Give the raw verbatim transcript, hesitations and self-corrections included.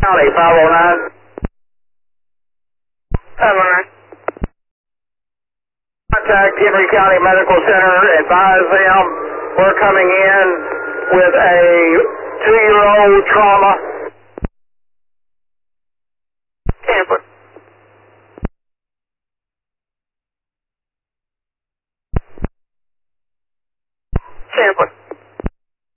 County, five oh nine. five oh nine. Contact Henry County Medical Center, advise them we're coming in with a two-year-old trauma